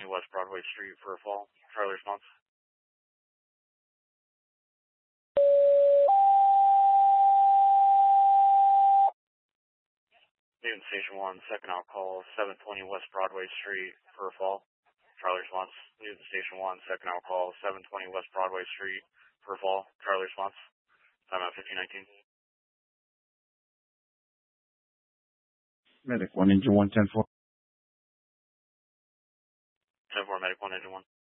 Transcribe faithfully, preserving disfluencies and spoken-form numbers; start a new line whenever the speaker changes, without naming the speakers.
West Broadway Street for a fall. Charlie response. Newton Station one, second out call, seven twenty West Broadway Street for a fall. Charlie response. Newton Station one, second out call, seven twenty West Broadway Street for a fall. Charlie response. Time out fifteen nineteen.
Medic one, engine one, ten four.
ten four, Medic one, engine one.